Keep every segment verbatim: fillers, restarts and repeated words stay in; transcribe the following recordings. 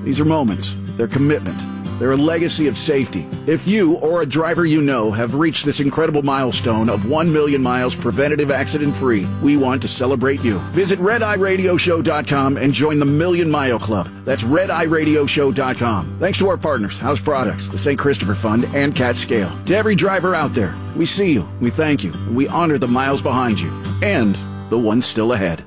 These are moments. They're commitment. They're a legacy of safety. If you or a driver you know have reached this incredible milestone of one million miles preventative accident-free, we want to celebrate you. Visit red eye radio show dot com and join the Million Mile Club. That's red eye radio show dot com. Thanks to our partners, House Products, the Saint Christopher Fund, and Cat Scale. To every driver out there, we see you, we thank you, and we honor the miles behind you, and the ones still ahead.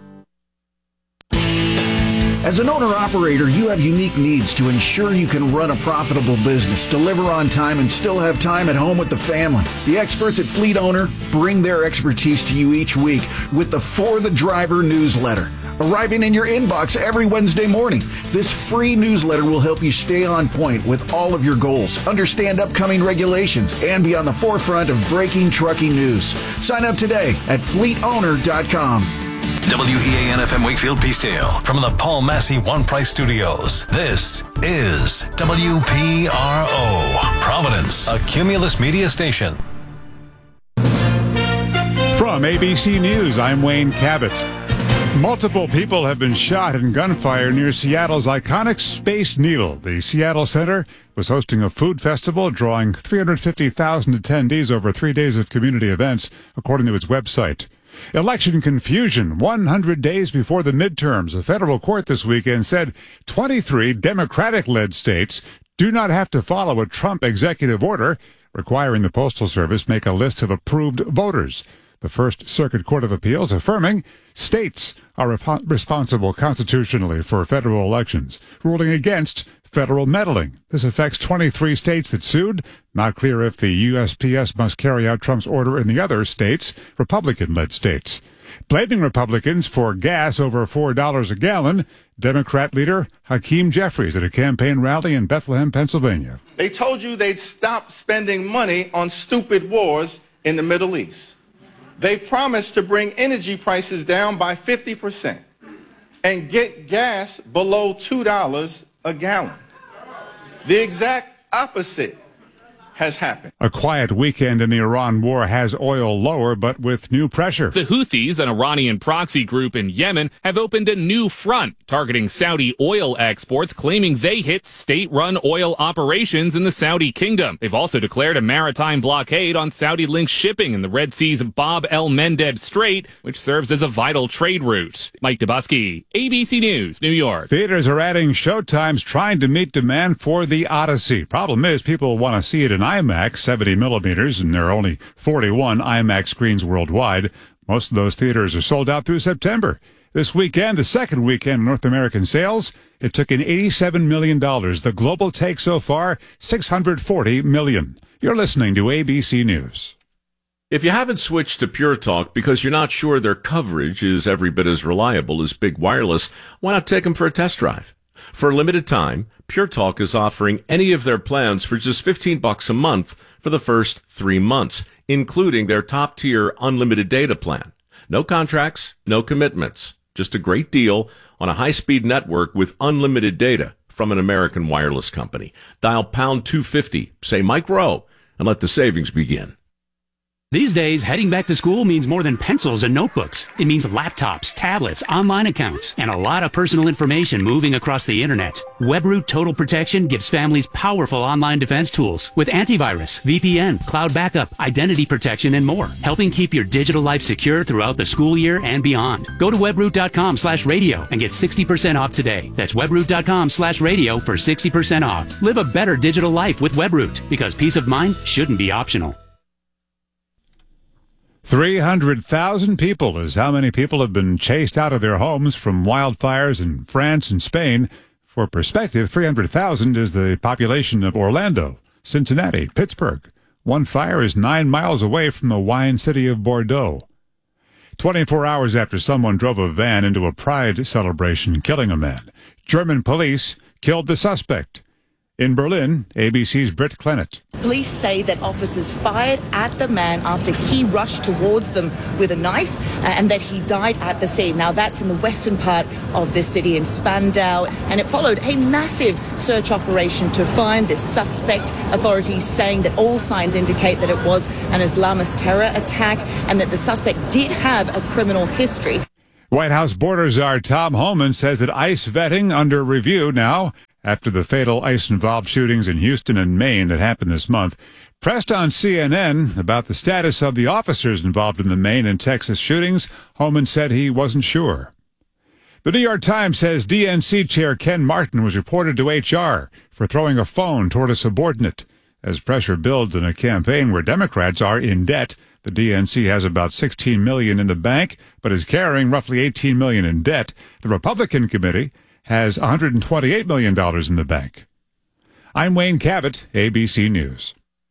As an owner-operator, you have unique needs to ensure you can run a profitable business, deliver on time, and still have time at home with the family. The experts at Fleet Owner bring their expertise to you each week with the For the Driver newsletter, arriving in your inbox every Wednesday morning. This free newsletter will help you stay on point with all of your goals, understand upcoming regulations, and be on the forefront of breaking trucking news. Sign up today at fleet owner dot com. W E A N F M Wakefield Peacedale from the Paul Massey One Price Studios. This is W P R O, Providence, a Cumulus Media station. From A B C News, I'm Wayne Cabot. Multiple people have been shot in gunfire near Seattle's iconic Space Needle. The Seattle Center was hosting a food festival drawing three hundred fifty thousand attendees over three days of community events, according to its website. Election confusion one hundred days before the midterms. A federal court this weekend said twenty-three Democratic-led states do not have to follow a Trump executive order requiring the Postal Service make a list of approved voters. The First Circuit Court of Appeals affirming states are rep- responsible constitutionally for federal elections, ruling against federal meddling. This affects twenty-three states that sued. Not clear if the U S P S must carry out Trump's order in the other states, Republican-led states. Blaming Republicans for gas over four dollars a gallon, Democrat leader Hakeem Jeffries at a campaign rally in Bethlehem, Pennsylvania. They told you they'd stop spending money on stupid wars in the Middle East. They promised to bring energy prices down by fifty percent and get gas below two dollars a gallon. The exact opposite has happened. A quiet weekend in the Iran war has oil lower, but with new pressure. The Houthis, an Iranian proxy group in Yemen, have opened a new front targeting Saudi oil exports, claiming they hit state-run oil operations in the Saudi kingdom. They've also declared a maritime blockade on Saudi-linked shipping in the Red Sea's Bab el-Mandeb Strait, which serves as a vital trade route. Mike Dubusky, A B C News, New York. Theaters are adding showtimes trying to meet demand for The Odyssey. Problem is, people want to see it in IMAX, seventy millimeters, and there are only forty-one IMAX screens worldwide. Most of those theaters are sold out through September. This weekend, the second weekend in North American sales, it took in eighty-seven million dollars. The global take so far, six hundred forty million dollars. You're listening to A B C News. If you haven't switched to Pure Talk because you're not sure their coverage is every bit as reliable as Big Wireless, why not take them for a test drive? For a limited time, Pure Talk is offering any of their plans for just fifteen bucks a month for the first three months, including their top-tier unlimited data plan. No contracts, no commitments, just a great deal on a high-speed network with unlimited data from an American wireless company. Dial pound two fifty, say Mike Rowe, and let the savings begin. These days, heading back to school means more than pencils and notebooks. It means laptops, tablets, online accounts, and a lot of personal information moving across the internet. WebRoot Total Protection gives families powerful online defense tools with antivirus, V P N, cloud backup, identity protection, and more, helping keep your digital life secure throughout the school year and beyond. Go to webroot.com slash radio and get sixty percent off today. That's webroot.com slash radio for sixty percent off. Live a better digital life with WebRoot, because peace of mind shouldn't be optional. three hundred thousand people is how many people have been chased out of their homes from wildfires in France and Spain. For perspective, three hundred thousand is the population of Orlando, Cincinnati, Pittsburgh. One fire is nine miles away from the wine city of Bordeaux. twenty-four hours after someone drove a van into a pride celebration, killing a man, German police killed the suspect. In Berlin, A B C's Britt Clennett. Police say that officers fired at the man after he rushed towards them with a knife uh, and that he died at the scene. Now, that's in the western part of the city in Spandau, and it followed a massive search operation to find this suspect. Authorities saying that all signs indicate that it was an Islamist terror attack and that the suspect did have a criminal history. White House border czar Tom Homan says that ICE vetting under review now after the fatal ICE-involved shootings in Houston and Maine that happened this month. Pressed on C N N about the status of the officers involved in the Maine and Texas shootings, Homan said he wasn't sure. The New York Times says D N C Chair Ken Martin was reported to H R for throwing a phone toward a subordinate. As pressure builds in a campaign where Democrats are in debt, the D N C has about sixteen million dollars in the bank, but is carrying roughly eighteen million dollars in debt. The Republican committee has one hundred twenty-eight million dollars in the bank. I'm Wayne Cabot, A B C News.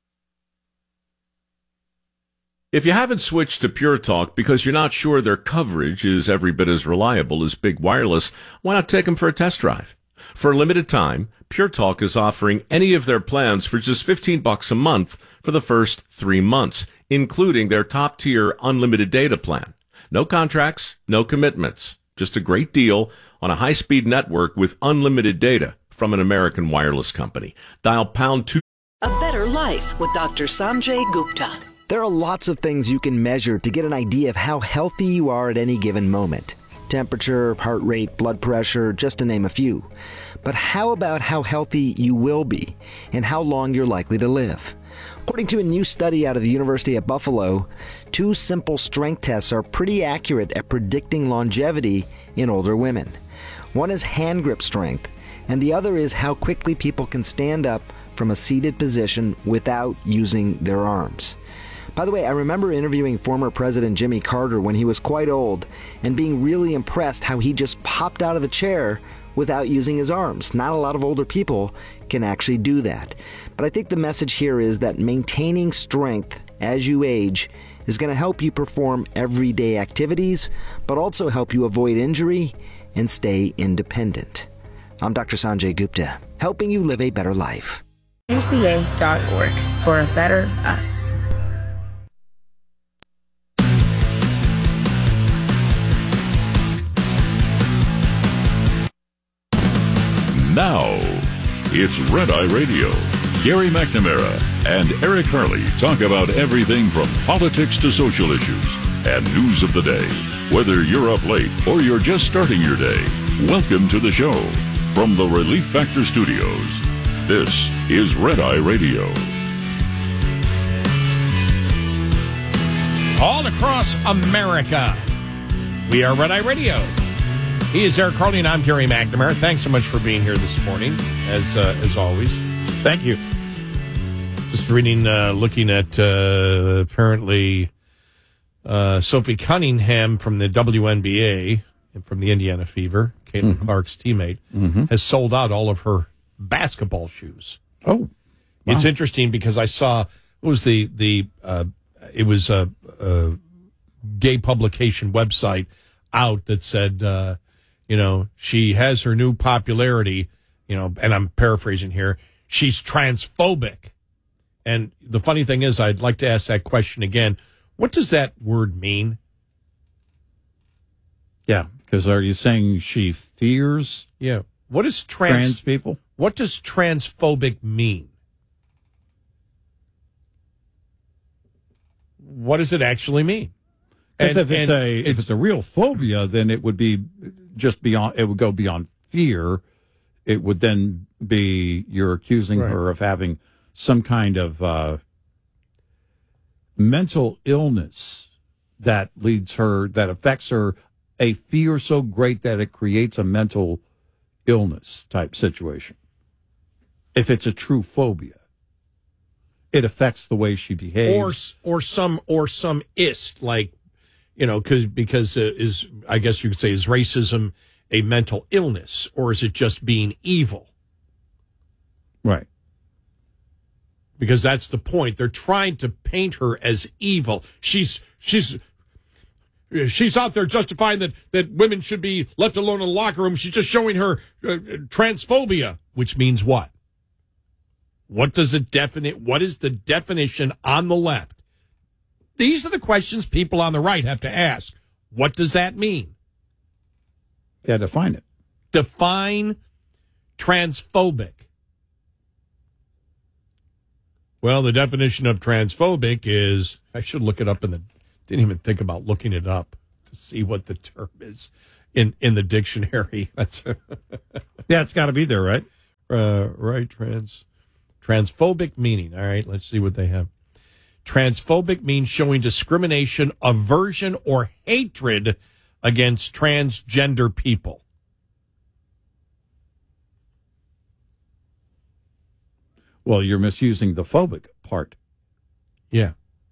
If you haven't switched to Pure Talk because you're not sure their coverage is every bit as reliable as Big Wireless, why not take them for a test drive? For a limited time, Pure Talk is offering any of their plans for just fifteen bucks a month for the first three months, including their top-tier unlimited data plan. No contracts, no commitments, just a great deal on a high-speed network with unlimited data from an American wireless company. Dial pound two. A better life with Doctor Sanjay Gupta. There are lots of things you can measure to get an idea of how healthy you are at any given moment. Temperature, heart rate, blood pressure, just to name a few. But how about how healthy you will be and how long you're likely to live? According to a new study out of the University of Buffalo, two simple strength tests are pretty accurate at predicting longevity in older women. One is hand grip strength, and the other is how quickly people can stand up from a seated position without using their arms. By the way, I remember interviewing former President Jimmy Carter when he was quite old and being really impressed how he just popped out of the chair without using his arms. Not a lot of older people can actually do that. But I think the message here is that maintaining strength as you age is going to help you perform everyday activities, but also help you avoid injury and stay independent. I'm Doctor Sanjay Gupta, helping you live a better life. M C A dot org for a better us. Now, it's Red Eye Radio. Gary McNamara and Eric Harley talk about everything from politics to social issues and news of the day. Whether you're up late or you're just starting your day, welcome to the show. From the Relief Factor Studios, this is Red Eye Radio. All across America, we are Red Eye Radio. He is Eric Harley, and I'm Gary McNamara. Thanks so much for being here this morning, as uh, as always. Thank you. Just reading, uh, looking at uh, apparently uh, Sophie Cunningham from the W N B A, from the Indiana Fever, Caitlin mm-hmm. Clark's teammate, mm-hmm. has sold out all of her basketball shoes. Oh, wow. It's interesting because I saw, it was the, the uh, it was a, a gay publication website out that said, uh, you know, she has her new popularity, you know, and I'm paraphrasing here, she's transphobic. And the funny thing is, I'd like to ask that question again. What does that word mean? Yeah, because are you saying she fears yeah. What is trans, trans people? What does transphobic mean? What does it actually mean? Because if it's a it's, if it's a real phobia, then it would be just beyond. It would go beyond fear. It would then be you're accusing right. her of having some kind of uh, mental illness that leads her that affects her. A fear so great that it creates a mental illness type situation. If it's a true phobia, it affects the way she behaves, or or some or some ist like. You know, cause, because uh, is, I guess you could say, is racism a mental illness, or is it just being evil? Right. Because that's the point. They're trying to paint her as evil. She's, she's, she's out there justifying that, that women should be left alone in the locker room. She's just showing her uh, transphobia, which means what? What does it definite? What is the definition on the left? These are the questions people on the right have to ask. What does that mean? Yeah, define it. Define transphobic. Well, the definition of transphobic is, I should look it up in the, didn't even think about looking it up to see what the term is in, in the dictionary. That's yeah, it's got to be there, right? Uh, right, trans, transphobic meaning. All right, let's see what they have. Transphobic means showing discrimination, aversion, or hatred against transgender people. Well, you're misusing the phobic part. Yeah.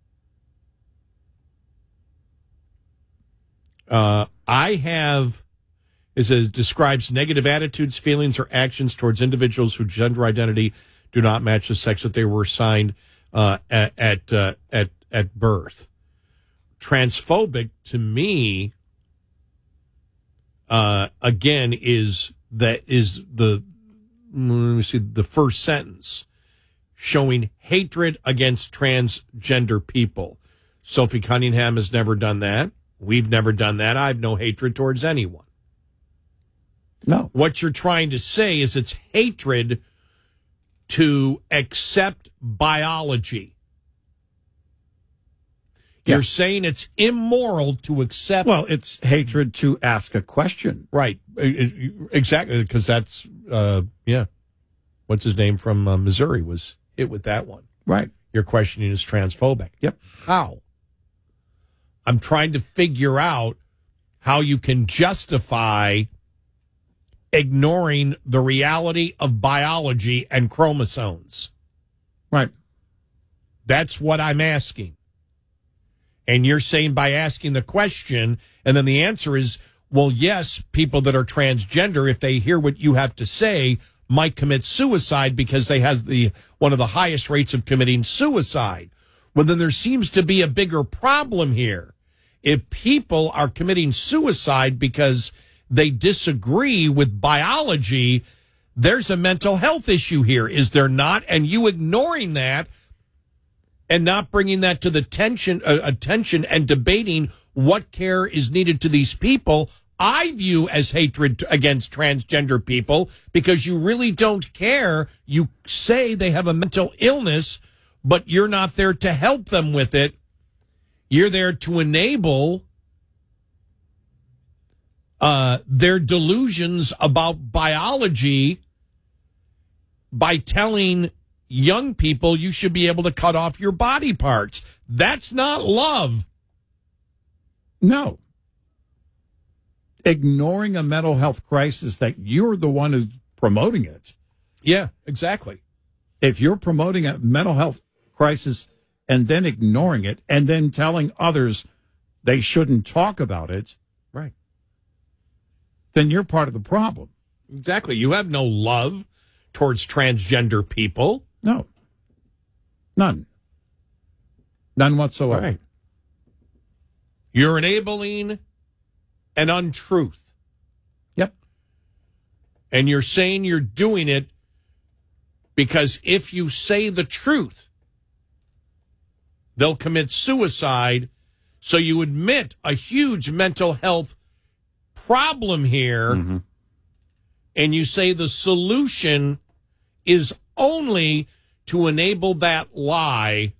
Uh, I have, it says, describes negative attitudes, feelings, or actions towards individuals whose gender identity do not match the sex that they were assigned uh, at at, uh, at at birth. Transphobic, to me, uh, again, is that is the let me see the first sentence, showing hatred against transgender people. Sophie Cunningham has never done that. We've never done that. I have no hatred towards anyone. No. What you're trying to say is it's hatred to accept biology. Yeah. You're saying it's immoral to accept. Well, it's hatred to ask a question. Right. Exactly. Because that's, uh, yeah. What's his name from uh, Missouri was hit with that one. Right. Your questioning is transphobic. Yep. How? I'm trying to figure out how you can justify ignoring the reality of biology and chromosomes. Right. That's what I'm asking. And you're saying by asking the question, and then the answer is, well, yes, people that are transgender, if they hear what you have to say, might commit suicide because they has the one of the highest rates of committing suicide. Well, then there seems to be a bigger problem here. If people are committing suicide because they disagree with biology, there's a mental health issue here, is there not? And you ignoring that and not bringing that to the tension, uh, attention and debating what care is needed to these people, I view as hatred against transgender people, because you really don't care. You say they have a mental illness, but you're not there to help them with it. You're there to enable uh, their delusions about biology by telling young people you should be able to cut off your body parts. That's not love. No. Ignoring a mental health crisis that you're the one who's promoting it. Yeah, exactly. If you're promoting a mental health crisis and then ignoring it and then telling others they shouldn't talk about it, right, then you're part of the problem. Exactly. You have no love towards transgender people. No. None. None whatsoever. Right. You're enabling an untruth. Yep. And you're saying you're doing it because if you say the truth, they'll commit suicide. So you admit a huge mental health problem here, mm-hmm. and you say the solution is only to enable that lie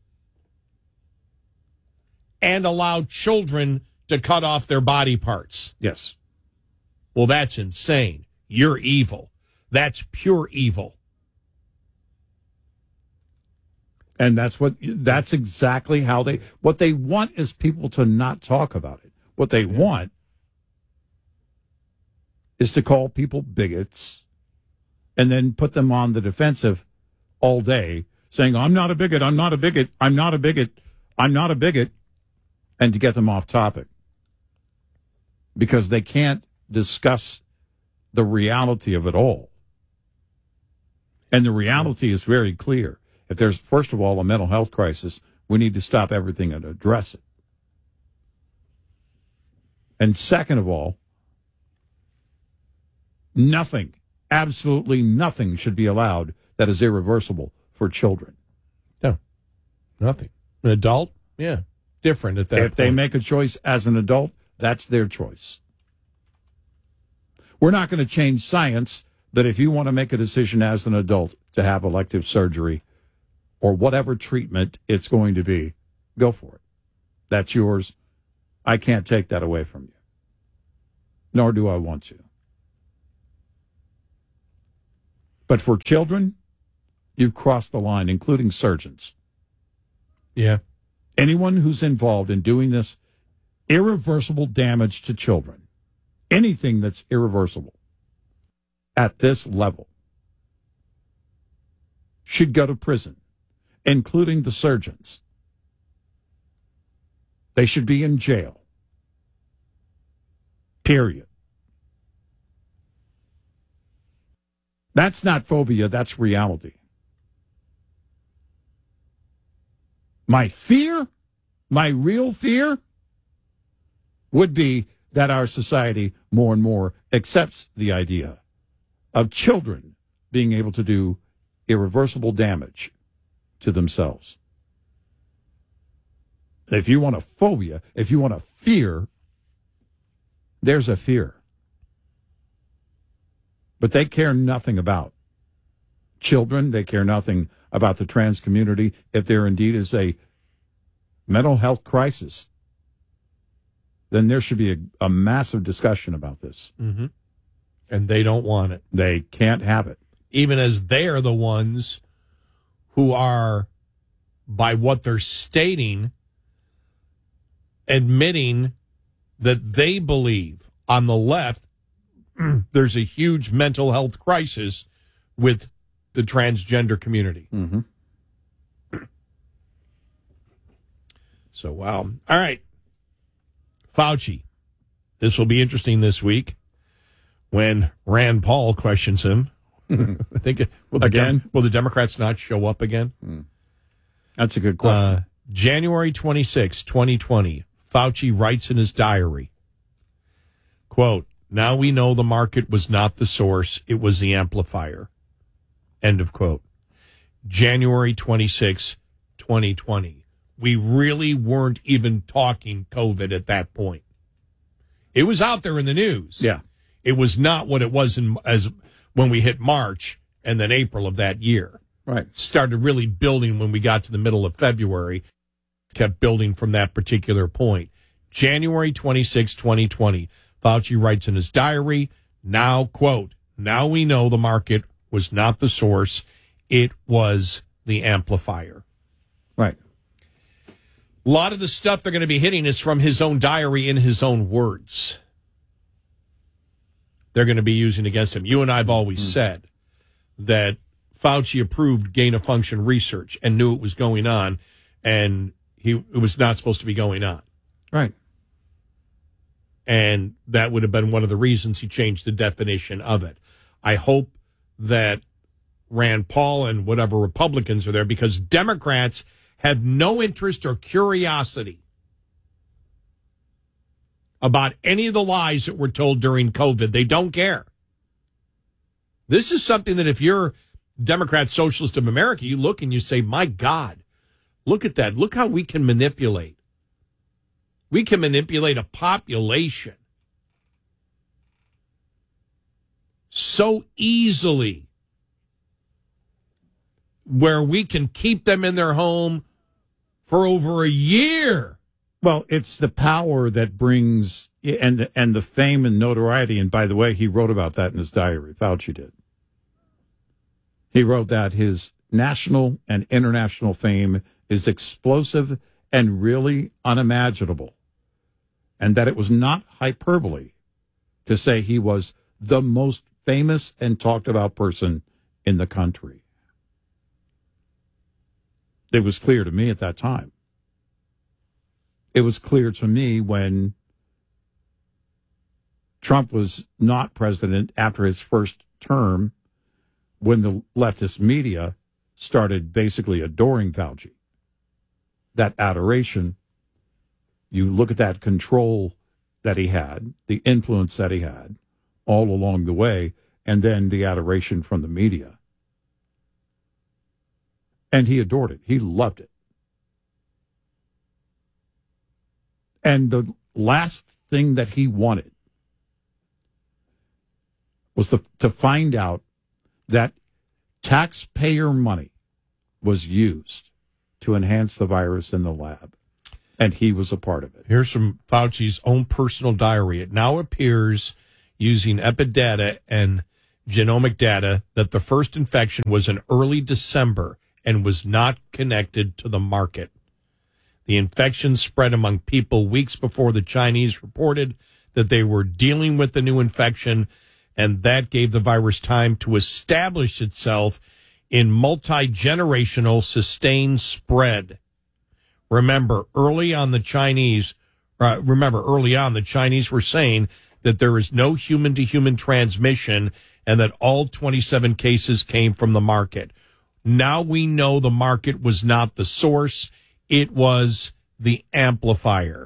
and allow children to cut off their body parts. Yes. Well, that's insane. You're evil. That's pure evil. And that's what, that's exactly how they, what they want is people to not talk about it. What they yeah. want is to call people bigots and then put them on the defensive all day, saying, I'm not a bigot, I'm not a bigot, I'm not a bigot, I'm not a bigot, and to get them off topic. Because they can't discuss the reality of it all. And the reality is very clear. If there's, first of all, a mental health crisis, we need to stop everything and address it. And second of all, nothing, absolutely nothing should be allowed that is irreversible for children. No, nothing. An adult, yeah, different at that If point. they make a choice as an adult, that's their choice. We're not going to change science, but if you want to make a decision as an adult to have elective surgery or whatever treatment it's going to be, go for it. That's yours. I can't take that away from you. Nor do I want to. But for children, you've crossed the line, including surgeons. Yeah. Anyone who's involved in doing this irreversible damage to children, anything that's irreversible at this level, should go to prison, including the surgeons. They should be in jail. Period. That's not phobia, that's reality. My fear, my real fear, would be that our society more and more accepts the idea of children being able to do irreversible damage to themselves. If you want a phobia, if you want a fear, there's a fear. But they care nothing about children. They care nothing about the trans community. If there indeed is a mental health crisis, then there should be a, a massive discussion about this. Mm-hmm. And they don't want it. They can't have it. Even as they're the ones who are, by what they're stating, admitting that they believe on the left there's a huge mental health crisis with the transgender community. Mm-hmm. So, wow. All right. Fauci. This will be interesting this week when Rand Paul questions him. I think will the again? Dem- will the Democrats not show up again? Mm. That's a good question. Uh, January twenty-sixth, twenty twenty, Fauci writes in his diary, quote, "Now we know the market was not the source, it was the amplifier." End of quote. January twenty-sixth, twenty twenty. We really weren't even talking COVID at that point. It was out there in the news. Yeah. It was not what it was in as when we hit March and then April of that year. Right. Started really building when we got to the middle of February. Kept building from that particular point. January twenty-sixth, twenty twenty. Fauci writes in his diary, now, quote, "Now we know the market was not the source. It was the amplifier." Right. A lot of the stuff they're going to be hitting is from his own diary in his own words. They're going to be using against him. You and I have always mm. said that Fauci approved gain-of-function research and knew it was going on, and he it was not supposed to be going on. Right. And that would have been one of the reasons he changed the definition of it. I hope that Rand Paul and whatever Republicans are there, because Democrats have no interest or curiosity about any of the lies that were told during COVID. They don't care. This is something that if you're Democrat Socialist of America, you look and you say, my God, look at that. Look how we can manipulate. We can manipulate a population so easily where we can keep them in their home for over a year. Well, it's the power that brings and the, and the fame and notoriety. And by the way, he wrote about that in his diary. Fauci did. He wrote that his national and international fame is explosive and really unimaginable, and that it was not hyperbole to say he was the most famous and talked about person in the country. It was clear to me at that time. It was clear to me when Trump was not president after his first term, when the leftist media started basically adoring Fauci. That adoration, you look at that control that he had, the influence that he had all along the way, and then the adoration from the media. And he adored it. He loved it. And the last thing that he wanted was to, to find out that taxpayer money was used to enhance the virus in the lab. And he was a part of it. Here's from Fauci's own personal diary. It now appears using Epidata and genomic data that the first infection was in early December and was not connected to the market. The infection spread among people weeks before the Chinese reported that they were dealing with the new infection, and that gave the virus time to establish itself in multi-generational sustained spread. Remember, early on the Chinese, uh, remember, early on the Chinese were saying that there is no human-to-human transmission and that all twenty-seven cases came from the market. Now we know the market was not the source. It was the amplifier.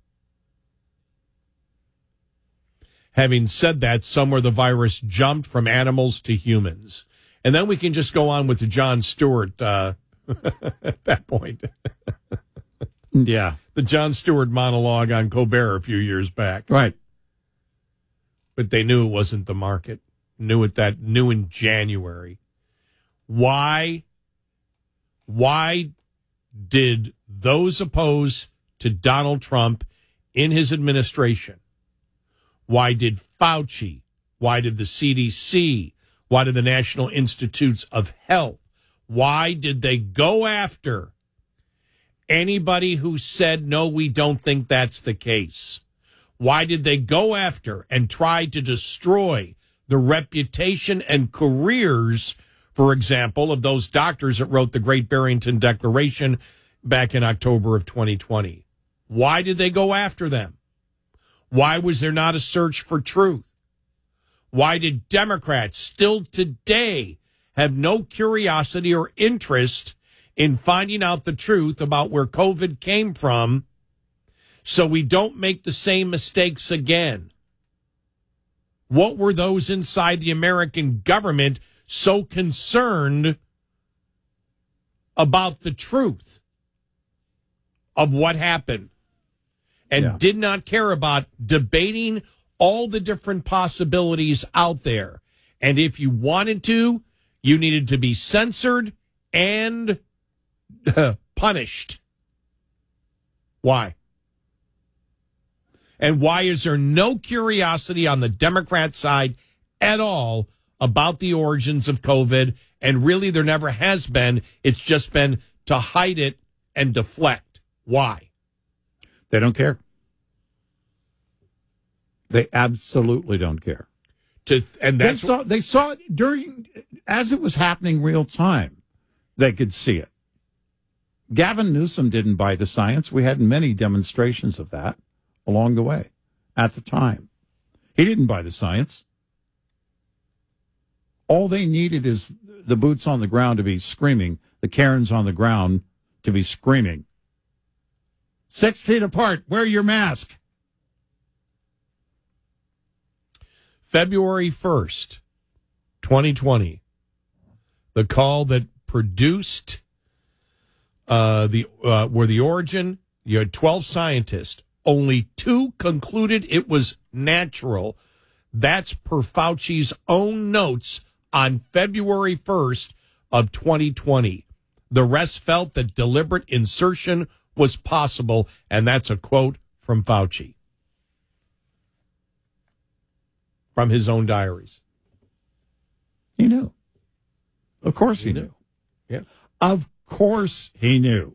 Having said that, somewhere the virus jumped from animals to humans. And then we can just go on with the Jon Stewart uh, at that point. Yeah. The Jon Stewart monologue on Colbert a few years back. Right. But they knew it wasn't the market. Knew it that knew in January. Why? Why did those opposed to Donald Trump in his administration? Why did Fauci? Why did the C D C? Why did the National Institutes of Health? Why did they go after anybody who said, no, we don't think that's the case? Why did they go after and try to destroy the reputation and careers, for example, of those doctors that wrote the Great Barrington Declaration back in October of twenty twenty? Why did they go after them? Why was there not a search for truth? Why did Democrats still today have no curiosity or interest in finding out the truth about where COVID came from so we don't make the same mistakes again? What were those inside the American government so concerned about the truth of what happened and yeah. did not care about debating all the different possibilities out there? And if you wanted to, you needed to be censored and uh, punished. Why? And why is there no curiosity on the Democrat side at all about the origins of COVID? And really, there never has been. It's just been to hide it and deflect. Why? They don't care. They absolutely don't care. To, and that's they saw, they saw it during, as it was happening real time. They could see it. Gavin Newsom didn't buy the science. We had many demonstrations of that along the way at the time. He didn't buy the science. All they needed is the boots on the ground to be screaming, the Karens on the ground to be screaming. Six feet apart, wear your mask. February first, twenty twenty, the call that produced uh, the uh, were the origin. You had twelve scientists. Only two concluded it was natural. That's per Fauci's own notes on February first of twenty twenty. The rest felt that deliberate insertion was possible, and that's a quote from Fauci. From his own diaries. He knew. Of course he, he knew. knew. Yeah. Of course he knew.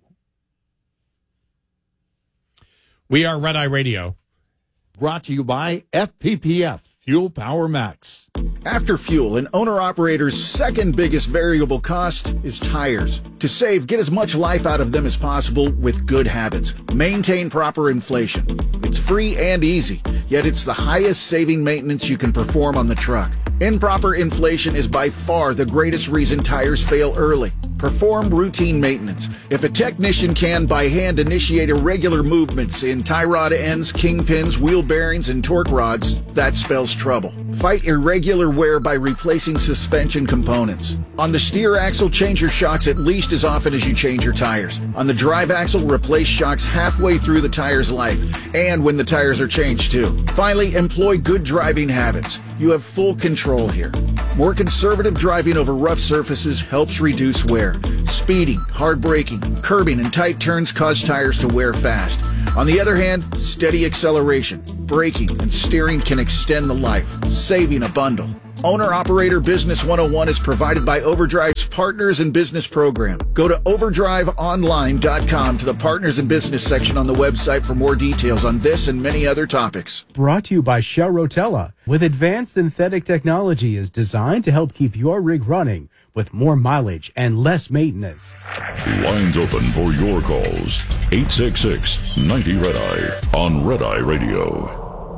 We are Red Eye Radio. Brought to you by F P P F, Fuel Power Max. After fuel, an owner-operator's second biggest variable cost is tires. To save, get as much life out of them as possible with good habits. Maintain proper inflation. It's free and easy, yet it's the highest saving maintenance you can perform on the truck. Improper inflation is by far the greatest reason tires fail early. Perform routine maintenance. If a technician can by hand initiate irregular movements in tie rod ends, kingpins, wheel bearings, and torque rods, that spells trouble. Fight irregular wear by replacing suspension components. On the steer axle, change your shocks at least as often as you change your tires. On the drive axle, replace shocks halfway through the tire's life, and when the tires are changed too. Finally, employ good driving habits. You have full control here. More conservative driving over rough surfaces helps reduce wear. Speeding, hard braking, curbing, and tight turns cause tires to wear fast. On the other hand, steady acceleration, braking, and steering can extend the life, saving a bundle. Owner-Operator Business one oh one is provided by Overdrive's Partners in Business program. Go to overdrive online dot com to the Partners in Business section on the website for more details on this and many other topics. Brought to you by Shell Rotella. With advanced synthetic technology is designed to help keep your rig running with more mileage and less maintenance. Lines open for your calls. eight six six, nine zero, Red Eye on Red Eye Radio.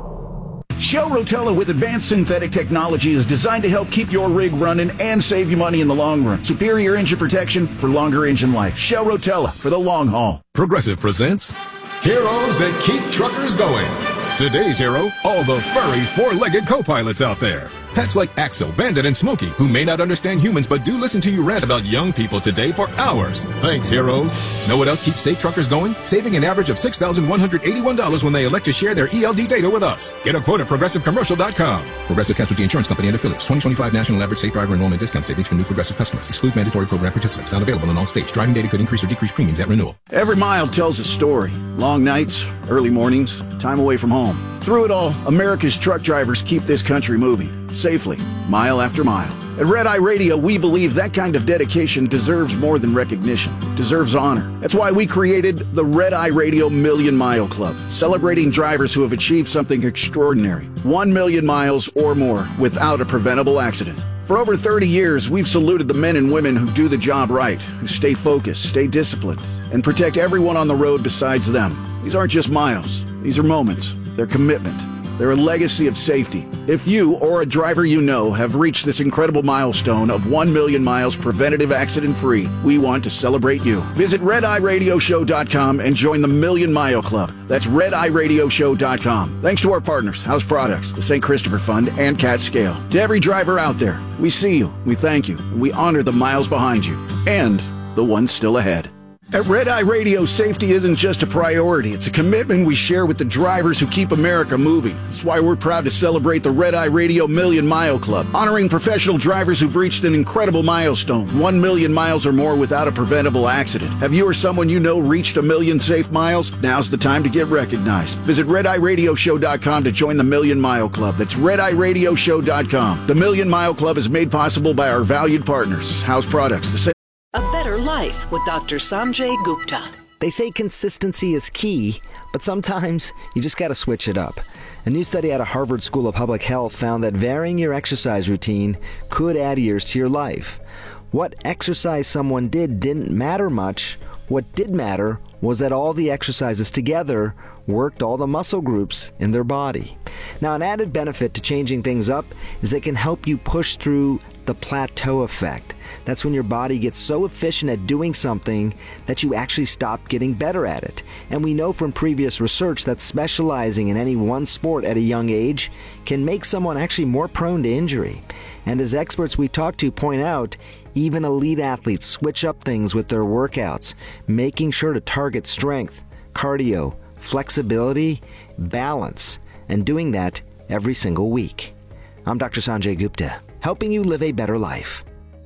Shell Rotella with advanced synthetic technology is designed to help keep your rig running and save you money in the long run. Superior engine protection for longer engine life. Shell Rotella for the long haul. Progressive presents Heroes That Keep Truckers Going. Today's hero, all the furry four-legged co-pilots out there. Pets like Axel, Bandit, and Smokey, who may not understand humans but do listen to you rant about young people today for hours. Thanks, heroes. Know what else keeps safe truckers going? Saving an average of six thousand one hundred eighty-one dollars when they elect to share their E L D data with us. Get a quote at progressive commercial dot com. Progressive Casualty Insurance Company and affiliates. twenty twenty-five National Average Safe Driver Enrollment Discount Savings for new Progressive customers. Excludes mandatory program participants. Not available in all states. Driving data could increase or decrease premiums at renewal. Every mile tells a story. Long nights, early mornings, time away from home. Through it all, America's truck drivers keep this country moving, safely, mile after mile. At Red Eye Radio, we believe that kind of dedication deserves more than recognition, deserves honor. That's why we created the Red Eye Radio Million Mile Club, celebrating drivers who have achieved something extraordinary, one million miles or more without a preventable accident. For over thirty years, we've saluted the men and women who do the job right, who stay focused, stay disciplined, and protect everyone on the road besides them. These aren't just miles. These are moments. They're commitment. They're a legacy of safety. If you or a driver you know have reached this incredible milestone of one million miles preventative accident-free, we want to celebrate you. Visit red eye radio show dot com and join the Million Mile Club. That's red eye radio show dot com. Thanks to our partners, House Products, the Saint Christopher Fund, and Cat Scale. To every driver out there, we see you, we thank you, and we honor the miles behind you, and the ones still ahead. At Red Eye Radio, safety isn't just a priority. It's a commitment we share with the drivers who keep America moving. That's why we're proud to celebrate the Red Eye Radio Million Mile Club, honoring professional drivers who've reached an incredible milestone, one million miles or more without a preventable accident. Have you or someone you know reached a million safe miles? Now's the time to get recognized. Visit red eye radio show dot com to join the Million Mile Club. That's red eye radio show dot com. The Million Mile Club is made possible by our valued partners, House Products, the A Better Life with Doctor Sanjay Gupta. They say consistency is key, but sometimes you just got to switch it up. A new study out of Harvard School of Public Health found that varying your exercise routine could add years to your life. What exercise someone did didn't matter much. What did matter was that all the exercises together worked all the muscle groups in their body. Now, an added benefit to changing things up is it can help you push through the plateau effect. That's when your body gets so efficient at doing something that you actually stop getting better at it. And we know from previous research that specializing in any one sport at a young age can make someone actually more prone to injury. And as experts we talk to point out, even elite athletes switch up things with their workouts, making sure to target strength, cardio, flexibility, balance, and doing that every single week. I'm Doctor Sanjay Gupta, helping you live a better life.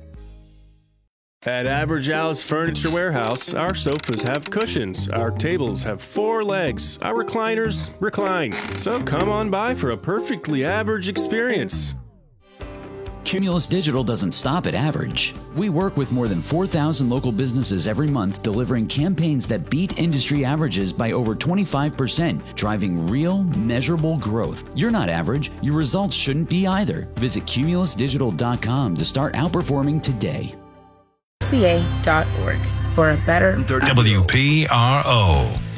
At Average Al's Furniture Warehouse, our sofas have cushions, our tables have four legs, our recliners recline. So come on by for a perfectly average experience. Cumulus Digital doesn't stop at average. We work with more than four thousand local businesses every month, delivering campaigns that beat industry averages by over twenty-five percent, driving real, measurable growth. You're not average. Your results shouldn't be either. Visit cumulus digital dot com to start outperforming today. C A dot org for a better W P R O.